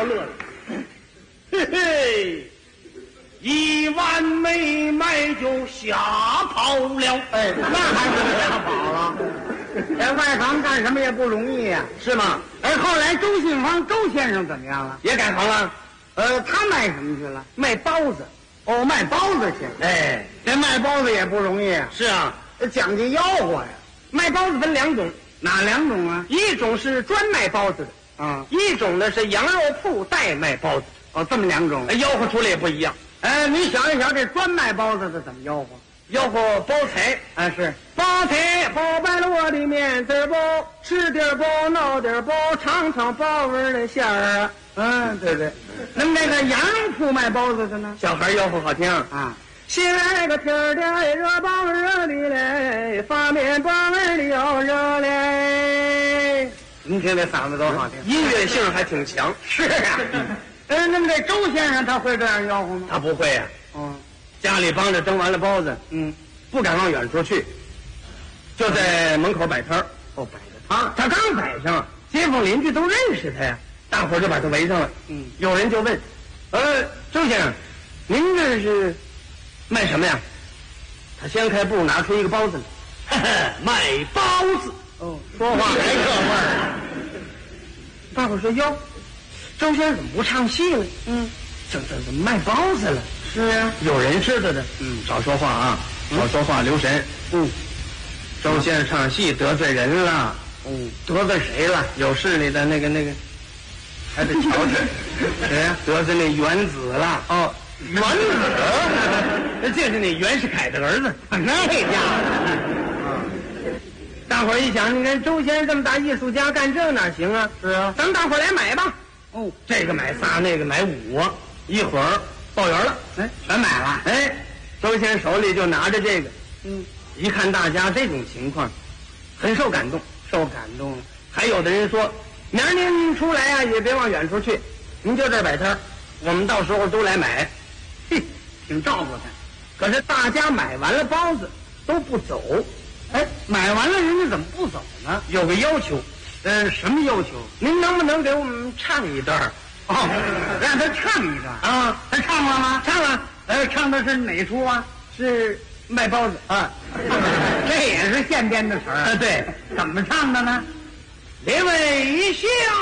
乐了。嘿嘿，1碗没卖就吓跑了。 哎，那还是吓跑了。在外行干什么也不容易呀， 是吗？ 哎，后来周信芳周先生怎么样了？ 也改行了。 他卖什么去了？ 卖包子。 哦，卖包子去。 哎， 这卖包子也不容易啊。 是啊， 讲究吆喝呀。 卖包子分2种， 哪2种啊？ 一种是专卖包子的， 啊， 一种呢是羊肉铺代卖包子。 哦，这么2种。 吆喝出来也不一样。 你想一想，这专卖包子的怎么吆喝？ 吆喝包菜。 是包菜包白了我的面子包，吃点包闹点包，尝尝包味的馅儿。 对对。那么那个羊肉铺卖包子的呢？ 小孩吆喝好听啊。 先来个天儿的热包热的嘞，发面包味的要热嘞。 您听这嗓子多好听， 音乐性还挺强。 是啊。那么这周先生他会这样吆喝吗？ 他不会呀。家里帮着蒸完了包子，不敢往远处去，就在门口摆摊儿。 摆个摊， 他刚摆上，街坊邻居都认识他呀，大伙儿就把他围上了。有人就问：“周先生，您这是卖什么呀？”他掀开布，拿出一个包子来，卖包子。 说话还这味儿。 大伙儿说：“哟，周先生怎么不唱戏了？”怎么卖包子了？ 是啊， 有人知道的。少说话啊，少说话，留神。周先生唱戏得罪人了。 得罪谁了？ 有势力的那个，还得瞧瞧。谁呀？得罪那元子了。元子，这是那袁世凯的儿子。 那家伙。大伙儿一想，你看周先生这么大艺术家，干这哪行啊？ 是啊， 咱们大伙儿来买吧。这个买仨，那个买5，一会儿报圆了。 全买了。 周先生手里就拿着这个。一看大家这种情况，很受感动。还有的人说，明儿您出来啊，也别往远处去，您就这儿摆摊儿，我们到时候都来买。 挺照顾他。 可是大家买完了包子都不走。 买完了人家怎么不走呢？ 有个要求。 什么要求？ 您能不能给我们唱一段？ 让他唱一段啊？ 他唱了吗？ 唱了。 唱的是哪出啊？ 是卖包子啊。 这也是现编的词儿。 对。 怎么唱的呢？ 列位小